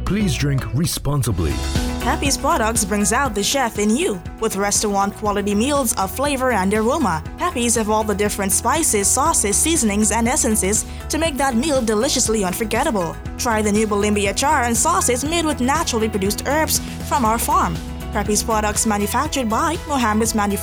Please drink responsibly. Pepe's Products brings out the chef in you. With restaurant-quality meals of flavor and aroma, Pepe's have all the different spices, sauces, seasonings, and essences to make that meal deliciously unforgettable. Try the new Bolimbia char and sauces made with naturally produced herbs from our farm. Pepe's Products manufactured by Mohammed's Manufacturing